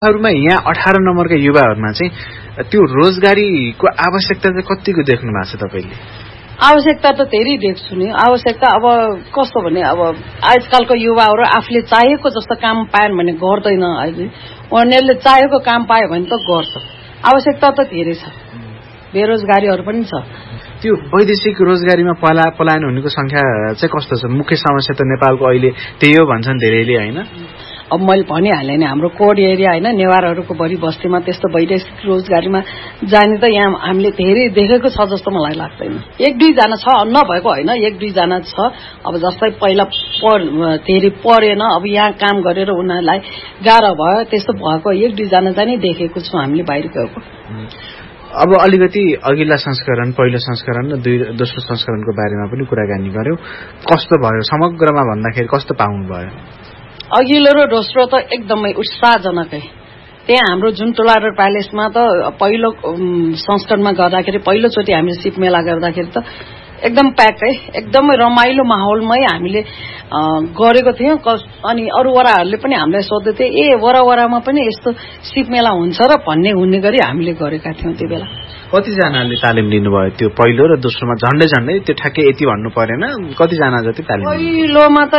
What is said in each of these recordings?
हरूमा यहाँ 18 नम्बरका युवाहरूमा चाहिँ त्यो रोजगारीको आवश्यकता चाहिँ कतिको देख्नु भएको छ तपाईले? आवश्यकता त धेरै देख्छु नि। आवश्यकता अब कस्तो भने अब आजकलको युवाहरू आफूले चाहेको जस्तो काम पाएन भने गर्दैन। अहिले उनीहरूले चाहेको काम पायो भने त गर्छ। आवश्यकता त धेरै छ, बेरोजगारीहरू पनि छ। त्यो वैदेशिक रोजगारीमा पलायन हुनेको संख्या चाहिँ कस्तो छ? मुख्य समस्या त नेपालको अहिले त्यही हो भन्छन् धेरैले, हैन? अब मैले भनिहालेँ नि, हाम्रो कोड एरिया हैन, नेवारहरूको बढी बस्तीमा त्यस्तो वैदेशिक रोजगारीमा जाने त यहाँ हामीले धेरै देखेको छ जस्तो मलाई लाग्दैन। 1-2 जना छ, नभएको होइन, 1-2 जना छ। अब जस्तै पहिला धेरै पढेन, अब यहाँ काम गरेर उनीहरूलाई गाह्रो भयो, त्यस्तो भएको 1-2 जना चाहिँ देखेको छौँ हामीले बाहिर गएको। अब अलिकति अघिल्ला संस्करण, पहिलो संस्करण र दोस्रो संस्करणको बारेमा पनि कुराकानी गर्यौं। कस्तो भयो समग्रमा भन्दाखेरि, कस्तो पाउनु भयो? अघिल्लो र दोस्रो त एकदमै उत्साहजनकै। त्यहाँ हाम्रो जुन टोलाडर प्यालेसमा त पहिलो संस्करणमा गर्दाखेरि, पहिलोचोटि हामीले सिप मेला गर्दाखेरि त एकदम प्याकै, एकदमै रमाइलो माहौलमै हामीले गरेको थियौं। अनि अरू वराहरूले पनि हामीलाई सोध्दै थिए, वरामा पनि यस्तो सिप मेला हुन्छ र भन्ने हुने गरी हामीले गरेका थियौं त्यो बेला। कतिजनाले तालिम लिनुभयो त्यो पहिलो र दोस्रोमा? झन्डै त्यो ठ्याक्कै यति भन्नु परेन, कतिजना जति तालिम? पहिलोमा त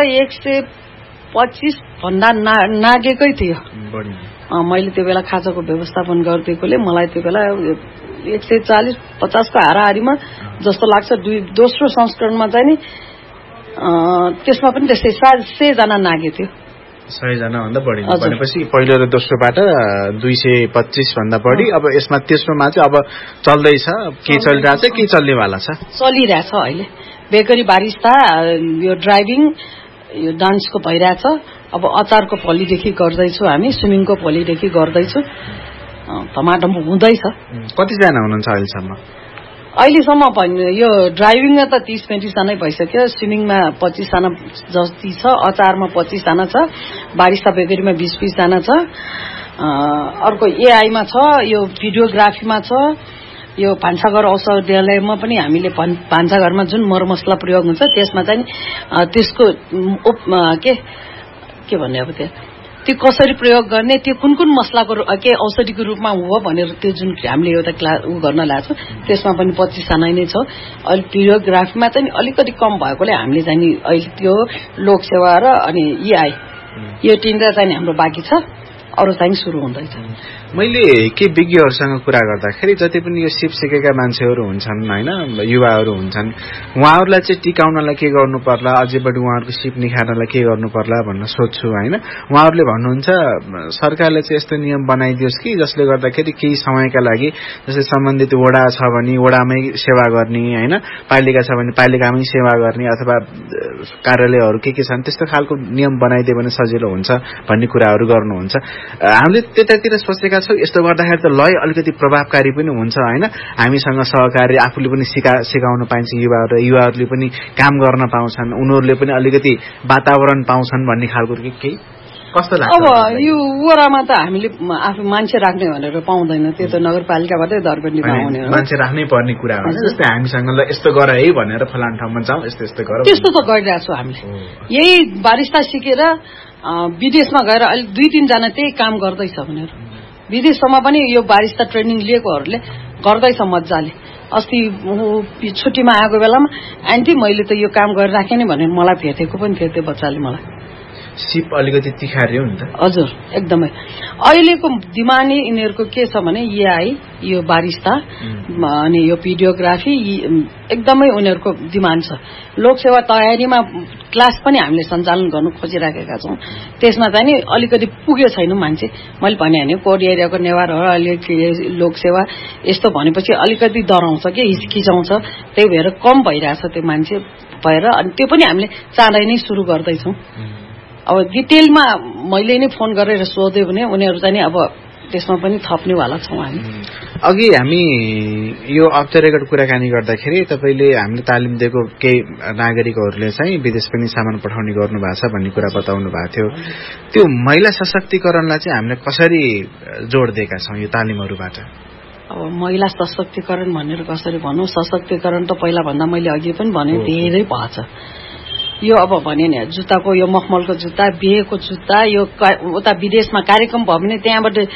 125 भन्दा नागेकै थियो। मैले त्यो बेला खाजाको व्यवस्थापन गरिदिएकोले मलाई त्यो बेला 140-50 को हाराहारीमा जस्तो लाग्छ। दोस्रो संस्करणमा चाहिँ नि त्यसमा पनि त्यस्तै 100 जना नागे थियो। 100 जना भन्दा बढी भनेपछि पहिलो र दोस्रोबाट 225 भन्दा बढी। अब यसमा तेस्रोमा चाहिँ अब चल्दैछ, के चलिरहेछ, के चल्नेवाला छ? चलिरहेछ अहिले बेकरी, बारिस्ता, यो ड्राइभिङ, यो डान्सको भइरहेछ। अब अचारको फलीदेखि गर्दैछु हामी, स्विमिङको फलीदेखि गर्दैछु, टमाटो हुँदैछ। कतिजना हुनुहुन्छ अहिलेसम्म? अहिलेसम्म यो ड्राइभिङमा त 30-35 जना भइसक्यो, स्विमिङमा 25 जना जति छ, अचारमा 25 जना छ, बारिस्ता बेकरीमा 20-20 जना छ, अर्को एआईमा छ, यो भिडियोग्राफीमा छ, यो भान्साघर औषधालयमा पनि हामीले भान्साघरमा जुन मरमसला प्रयोग हुन्छ त्यसमा चाहिँ त्यसको के भन्ने अब त्यो कसरी प्रयोग गर्ने, त्यो कुन मसलाको के औषधिको रूपमा हो भनेर त्यो जुन हामीले एउटा क्लास गर्न लाग्छौँ त्यसमा पनि 25 जना नै छ। अहिले भिडियोग्राफीमा चाहिँ अलिकति कम भएकोले हामीले चाहिँ अहिले त्यो लोकसेवा र अनि एआई यो तीनटा चाहिँ हाम्रो बाँकी छ, अरू चाहिँ सुरु हुँदैछ। मैले के विज्ञहरूसँग कुरा गर्दाखेरि जति पनि यो सिप सिकेका मान्छेहरू हुन्छन् हैन, युवाहरू हुन्छन्, उहाँहरूलाई चाहिँ टिकाउनलाई के गर्नु पर्ला, अझै बढी उहाँहरूको सिप निखार्नलाई के गर्नु पर्ला भन्न सोध्छु हैन। उहाँहरूले भन्नुहुन्छ सरकारले चाहिँ यस्तो नियम बनाइदियोस् कि जसले गर्दाखेरि केही समयका लागि, जस्तै सम्बन्धित वडा छ भने वडामै सेवा गर्ने हैन, पालिका छ भने पालिकामै सेवा गर्ने, अथवा कार्यालयहरू के छन् त्यस्तो खालको नियम बनाइदियो भने सजिलो हुन्छ भन्ने कुराहरू गर्नुहुन्छ। हामीले त्यतातिर सोचेका छौं यस्तो गर्दाखेरि त लय अलिकति प्रभावकारी पनि हुन्छ हैन, हामीसँग सहकारी आफूले पनि सिकाउन पाइन्छ, युवाहरूले पनि काम गर्न पाउँछन्, उनीहरूले पनि अलिकति वातावरण पाउँछन् भन्ने खालको केही कस्तो लाग्छ? अब यो वरामा त हामीले आफू मान्छे राख्ने भनेर पाउँदैन, त्यो त नगरपालिकाबाटै दरबन्दी पाउने हो, मान्छे राख्नै पर्ने कुरा हो। जस्तै हामीसँग ल यस्तो गर है भनेर फलान ठाउँमा जाउँ यस्तो गर, त्यस्तो त गरिरहेको छु हामीले। यही बारिस्ता सिकेर विदेशमा गएर अहिले 2-3 जना त्यही काम गर्दैछ भनेर, विदेशसम्म पनि यो बारिस्ता ट्रेनिङ लिएकोहरूले गर्दैछ मजाले। अस्ति छुट्टीमा आएको बेलामा आन्टी मैले त यो काम गरिराखेँ नि भनेर मलाई भेटेको पनि थियो त्यो बच्चाले मलाई। सिप अलिकति तिखार्यो नि त। हजुर एकदमै। अहिलेको दिमानी यिनीहरूको के छ भने एआई, यो बारिस्ता अनि यो भिडियोग्राफी एकदमै उनीहरूको डिमान्ड छ। लोकसेवा तयारीमा क्लास पनि हामीले सञ्चालन गर्नु खोजिराखेका छौँ, त्यसमा चाहिँ नि अलिकति पुग्यो छैन मान्छे। मैले भने नि कोड एरियाको नेवारहरू अलिकति लोकसेवा यस्तो भनेपछि अलिकति डराउँछ कि हिचकिचाउँछ, त्यही भएर कम भइरहेछ त्यो मान्छे भएर, अनि त्यो पनि हामीले चाँडै नै सुरु गर्दैछौँ। अब डिटेलमा मैले नै फोन गरेर सोध्यो भने उनीहरू चाहिँ अब त्यसमा पनि थप्नेवाला छौँ हामी। अघि हामी यो अफ द रेकर्ड कुराकानी गर्दाखेरि तपाईँले हामीले तालिम दिएको केही नागरिकहरूले चाहिँ विदेश पनि सामान पठाउने गर्नु भएको छ भन्ने कुरा बताउनु भएको थियो। त्यो महिला सशक्तिकरणलाई चाहिँ हामीले कसरी जोड दिएका छौँ यो तालिमहरूबाट? अब महिला सशक्तिकरण भनेर कसरी भनौँ, सशक्तिकरण त पहिला भन्दा मैले अघि पनि भने धेरै भएछ। यो अब भने नि जुत्ताको यो मखमलको जुत्ता, बिहेको जुत्ता, यो उता विदेशमा कार्यक्रम भयो भने त्यहाँबाट